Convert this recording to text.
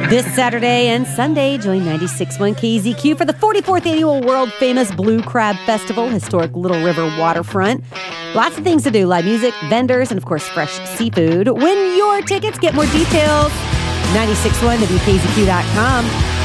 This Saturday and Sunday, join 96.1 KZQ for the 44th annual world famous Blue Crab Festival, historic Little River waterfront. Lots of things to do, live music, vendors, and of course, fresh seafood. Win your tickets, get more details, 96.1WKZQ.com.